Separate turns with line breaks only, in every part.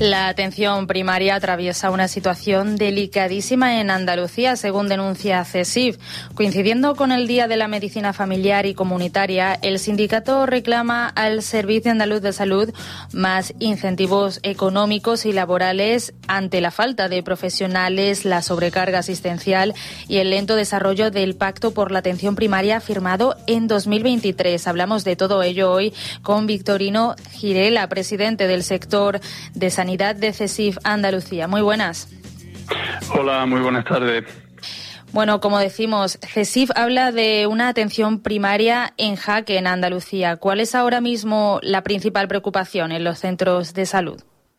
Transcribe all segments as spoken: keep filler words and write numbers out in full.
La atención primaria atraviesa una situación delicadísima en Andalucía, según denuncia CESIF. Coincidiendo con el Día de la Medicina Familiar y Comunitaria, el sindicato reclama al Servicio Andaluz de Salud más incentivos económicos y laborales ante la falta de profesionales, la sobrecarga asistencial y el lento desarrollo del Pacto por la Atención Primaria firmado en dos mil veintitrés. Hablamos de todo ello hoy con Victorino Girela, presidente del sector de Sanidad de CESIF Andalucía. Muy buenas.
Hola, muy buenas tardes.
Bueno, como decimos, CESIF habla de una atención primaria en jaque en Andalucía. ¿Cuál es ahora mismo la principal preocupación en los centros de salud?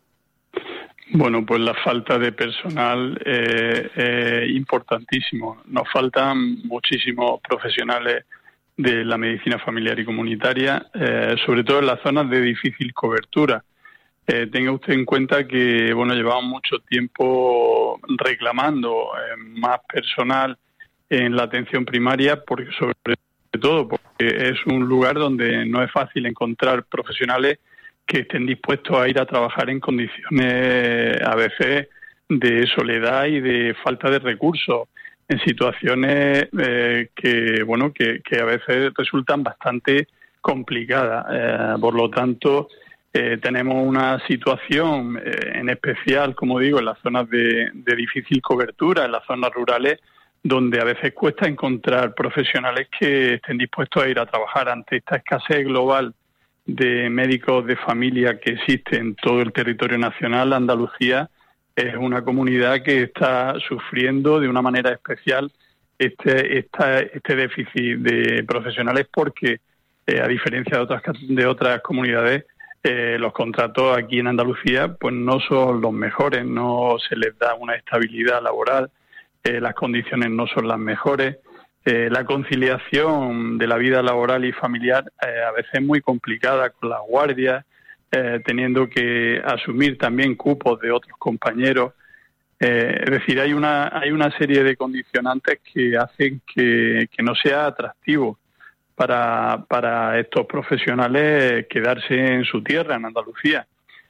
Bueno, pues la falta de personal es eh, eh, importantísimo. Nos faltan muchísimos profesionales de la medicina familiar y comunitaria, eh, sobre todo en las zonas de difícil cobertura. Eh, tenga usted en cuenta que bueno llevamos mucho tiempo reclamando eh, más personal en la atención primaria, porque sobre todo porque es un lugar donde no es fácil encontrar profesionales que estén dispuestos a ir a trabajar en condiciones a veces de soledad y de falta de recursos, en situaciones eh, que bueno que, que a veces resultan bastante complicadas. Eh, por lo tanto, Eh, tenemos una situación eh, en especial, como digo, en las zonas de, de difícil cobertura, en las zonas rurales, donde a veces cuesta encontrar profesionales que estén dispuestos a ir a trabajar. Ante esta escasez global de médicos de familia que existe en todo el territorio nacional, Andalucía es una comunidad que está sufriendo de una manera especial este, esta, este déficit de profesionales porque, eh, a diferencia de otras, de otras comunidades, Eh, los contratos aquí en Andalucía pues no son los mejores, no se les da una estabilidad laboral, eh, las condiciones no son las mejores, eh, la conciliación de la vida laboral y familiar eh, a veces es muy complicada con las guardias, eh, teniendo que asumir también cupos de otros compañeros. Eh, es decir, hay una hay una serie de condicionantes que hacen que, que no sea atractivo para para estos profesionales quedarse en su tierra, en Andalucía.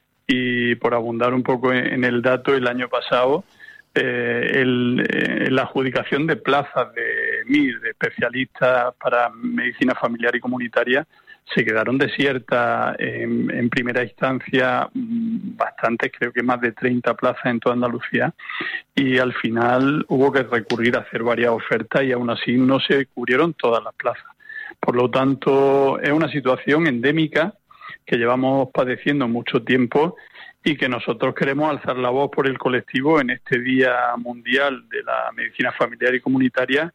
Y por abundar un poco en el dato, el año pasado eh, el, eh, la adjudicación de plazas de M I R, de especialistas para medicina familiar y comunitaria, se quedaron desiertas en, en primera instancia, bastantes, creo que más de treinta plazas en toda Andalucía, y al final hubo que recurrir a hacer varias ofertas y aún así no se cubrieron todas las plazas. Por lo tanto, es una situación endémica que llevamos padeciendo mucho tiempo y que nosotros queremos alzar la voz por el colectivo en este Día Mundial de la Medicina Familiar y Comunitaria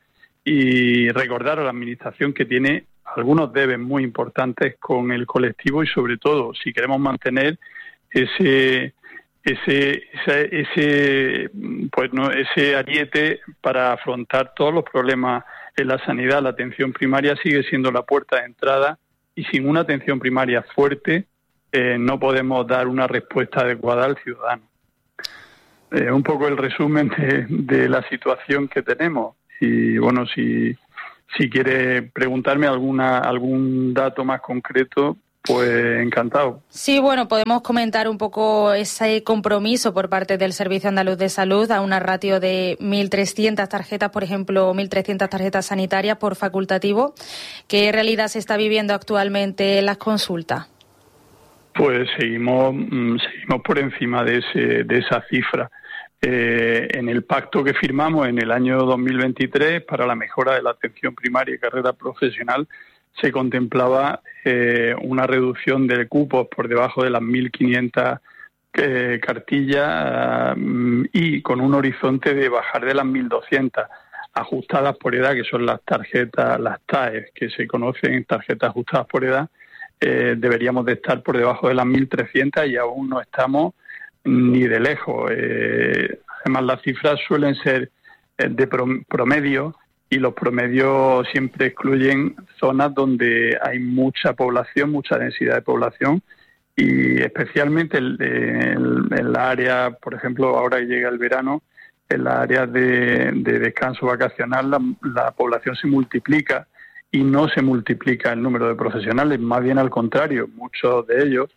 y recordar a la Administración que tiene algunos deberes muy importantes con el colectivo y, sobre todo, si queremos mantener ese ese ese, ese pues no ese ariete para afrontar todos los problemas en la sanidad. La atención primaria sigue siendo la puerta de entrada y sin una atención primaria fuerte eh, no podemos dar una respuesta adecuada al ciudadano. Eh, un poco el resumen de, de la situación que tenemos. Y bueno, si si quiere preguntarme alguna algún dato más concreto, pues encantado.
Sí, bueno, podemos comentar un poco ese compromiso por parte del Servicio Andaluz de Salud a una ratio de mil trescientas tarjetas, por ejemplo, mil trescientas tarjetas sanitarias por facultativo. ¿Qué realidad se está viviendo actualmente en las consultas?
Pues seguimos seguimos por encima de ese de esa cifra. Eh, en el pacto que firmamos en el año dos mil veintitrés para la mejora de la atención primaria y carrera profesional, se contemplaba eh, una reducción de cupos por debajo de las mil quinientas eh, cartillas uh, y con un horizonte de bajar de las mil doscientas, ajustadas por edad, que son las tarjetas, las T A E, que se conocen, tarjetas ajustadas por edad. Eh, deberíamos de estar por debajo de las mil trescientas y aún no estamos ni de lejos. Eh, además, las cifras suelen ser eh, de promedio, y los promedios siempre excluyen zonas donde hay mucha población, mucha densidad de población, y especialmente en la área, por ejemplo, ahora que llega el verano, en las áreas de, de descanso vacacional la, la población se multiplica y no se multiplica el número de profesionales, más bien al contrario, muchos de ellos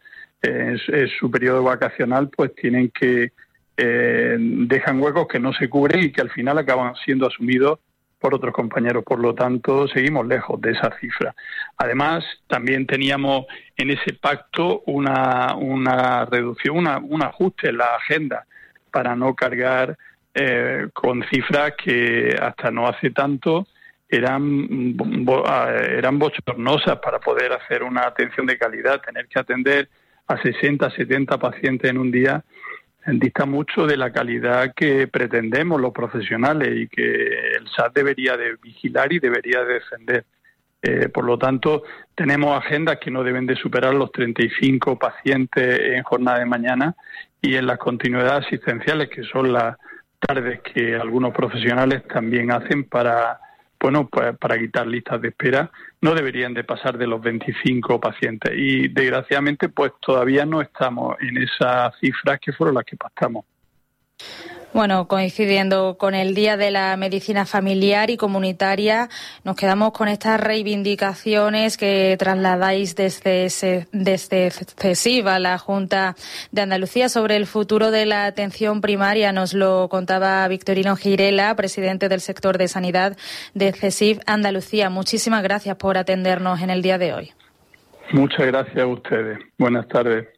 en, en su periodo vacacional, pues tienen que eh, dejan huecos que no se cubren y que al final acaban siendo asumidos por otros compañeros. Por lo tanto, seguimos lejos de esa cifra. Además, también teníamos en ese pacto una, una reducción, una, un ajuste en la agenda para no cargar eh, con cifras que hasta no hace tanto eran, eran bochornosas para poder hacer una atención de calidad. Tener que atender a sesenta, setenta pacientes en un día dista mucho de la calidad que pretendemos los profesionales y que el S A T debería de vigilar y debería de defender. Eh, por lo tanto, tenemos agendas que no deben de superar los treinta y cinco pacientes en jornada de mañana, y en las continuidades asistenciales, que son las tardes que algunos profesionales también hacen para, bueno, pues para quitar listas de espera, no deberían de pasar de los veinticinco pacientes. Y desgraciadamente, pues todavía no estamos en esas cifras que fueron las que pactamos.
Bueno, coincidiendo con el Día de la Medicina Familiar y Comunitaria, nos quedamos con estas reivindicaciones que trasladáis desde, desde CESIF a la Junta de Andalucía sobre el futuro de la atención primaria. Nos lo contaba Victorino Girela, presidente del sector de sanidad de CESIF Andalucía. Muchísimas gracias por atendernos en el día de hoy.
Muchas gracias a ustedes. Buenas tardes.